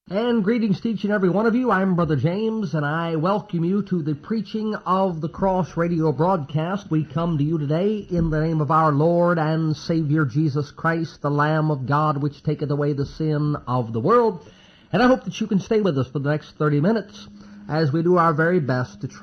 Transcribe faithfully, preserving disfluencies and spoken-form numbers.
And greetings to each and every one of you. I'm Brother James, and I welcome you to the Preaching of the Cross radio broadcast. We come to you today in the name of our Lord and Savior Jesus Christ, the Lamb of God, which taketh away the sin of the world. And I hope that you can stay with us for the next thirty minutes as we do our very best to